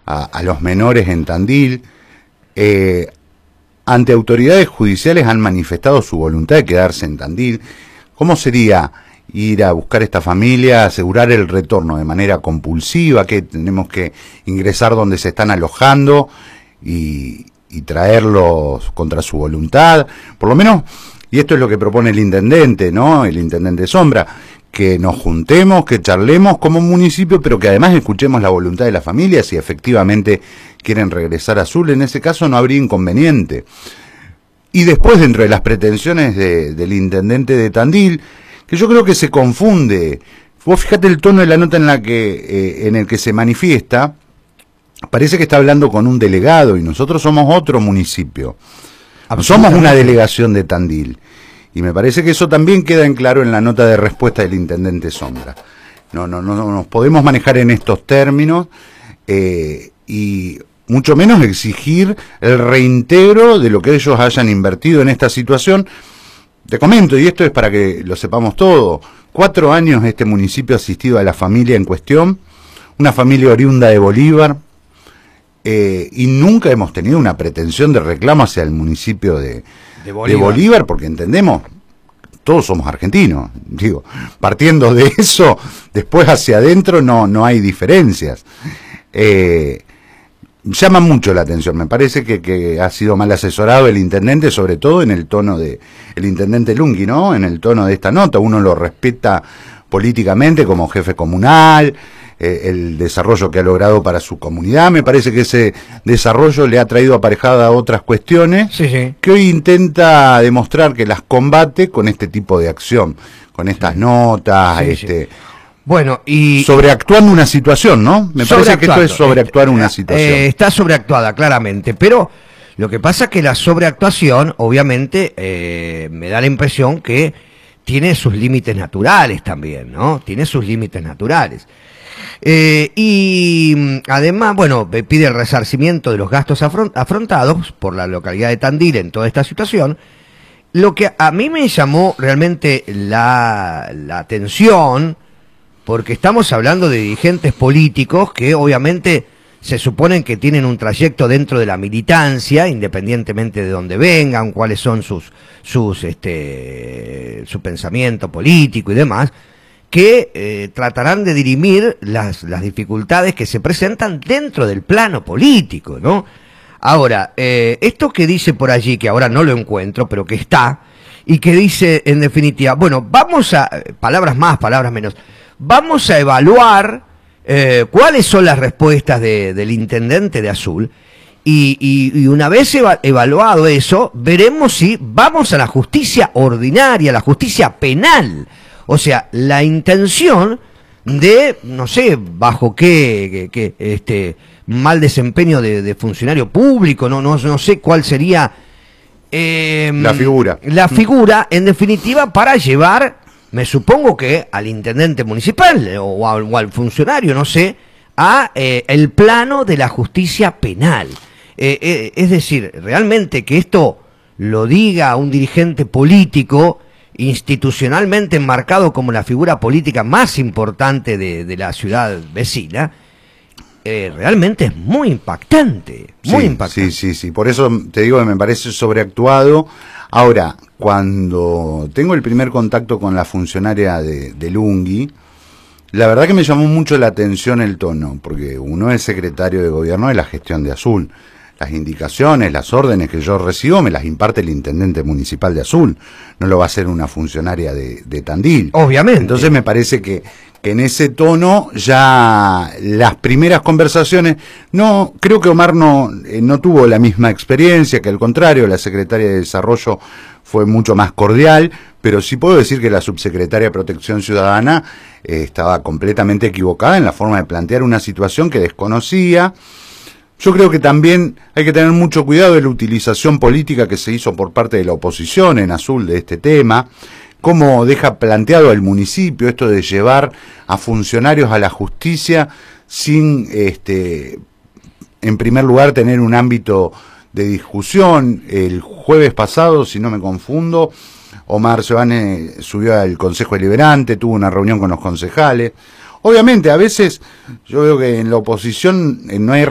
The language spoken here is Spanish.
a los menores en Tandil. Ante autoridades judiciales han manifestado su voluntad de quedarse en Tandil. ¿Cómo sería ir a buscar esta familia, asegurar el retorno de manera compulsiva, que tenemos que ingresar donde se están alojando y traerlos contra su voluntad? Por lo menos, y esto es lo que propone el intendente, ¿no? El intendente Sombra, que nos juntemos, que charlemos como municipio, pero que además escuchemos la voluntad de la familia, si efectivamente quieren regresar a Azul. En ese caso no habría inconveniente. Y después, dentro de las pretensiones del intendente de Tandil, que yo creo que se confunde. Vos fíjate el tono de la nota en el que se manifiesta. Parece que está hablando con un delegado y nosotros somos otro municipio. Somos una delegación de Tandil. Y me parece que eso también queda en claro en la nota de respuesta del intendente Sombra. No nos podemos manejar en estos términos y mucho menos exigir el reintegro de lo que ellos hayan invertido en esta situación. Te comento, y esto es para que lo sepamos todo, 4 años este municipio ha asistido a la familia en cuestión, una familia oriunda de Bolívar, y nunca hemos tenido una pretensión de reclamo hacia el municipio de Bolívar, porque entendemos, todos somos argentinos, digo, partiendo de eso, después hacia adentro no hay diferencias. Llama mucho la atención, me parece que ha sido mal asesorado el intendente, sobre todo en el tono de el intendente Lunghi, ¿no? En el tono de esta nota, uno lo respeta políticamente como jefe comunal, el desarrollo que ha logrado para su comunidad. Me parece que ese desarrollo le ha traído aparejada otras cuestiones que hoy intenta demostrar que las combate con este tipo de acción, con estas notas, Bueno, y sobreactuando una situación, ¿no? Me parece que esto es sobreactuar una situación. Está sobreactuada, claramente, pero lo que pasa es que la sobreactuación, obviamente, me da la impresión que tiene sus límites naturales también, ¿no? Tiene sus límites naturales. Y además, bueno, pide el resarcimiento de los gastos afrontados por la localidad de Tandil en toda esta situación. Lo que a mí me llamó realmente la atención, porque estamos hablando de dirigentes políticos que obviamente se suponen que tienen un trayecto dentro de la militancia, independientemente de dónde vengan, cuáles son su pensamiento político y demás, que tratarán de dirimir las dificultades que se presentan dentro del plano político, ¿no? Ahora, esto que dice por allí, que ahora no lo encuentro, pero que está, y que dice en definitiva, bueno, vamos a, palabras más, palabras menos, vamos a evaluar cuáles son las respuestas del intendente de Azul, y una vez evaluado eso, veremos si vamos a la justicia ordinaria, la justicia penal. O sea, la intención de, no sé, bajo qué mal desempeño de funcionario público, no sé cuál sería la figura. La figura, en definitiva, para llevar, me supongo que al intendente municipal o al funcionario, no sé, a el plano de la justicia penal. Es decir, realmente que esto lo diga un dirigente político institucionalmente enmarcado como la figura política más importante de la ciudad vecina, realmente es muy impactante, muy impactante. Sí, por eso te digo que me parece sobreactuado. Ahora, cuando tengo el primer contacto con la funcionaria de Lunghi, la verdad que me llamó mucho la atención el tono, porque uno es secretario de gobierno de la gestión de Azul. Las indicaciones, las órdenes que yo recibo me las imparte el intendente municipal de Azul, no lo va a hacer una funcionaria de Tandil. Obviamente. Entonces me parece que en ese tono ya las primeras conversaciones, no, creo que Omar no tuvo la misma experiencia, que al contrario, la secretaria de Desarrollo fue mucho más cordial, pero sí puedo decir que la subsecretaria de Protección Ciudadana estaba completamente equivocada en la forma de plantear una situación que desconocía. Yo creo que también hay que tener mucho cuidado de la utilización política que se hizo por parte de la oposición en Azul de este tema, cómo deja planteado al municipio esto de llevar a funcionarios a la justicia sin, en primer lugar, tener un ámbito de discusión. El jueves pasado, si no me confundo, Omar Giovane subió al Consejo Deliberante, tuvo una reunión con los concejales. Obviamente, a veces yo veo que en la oposición no hay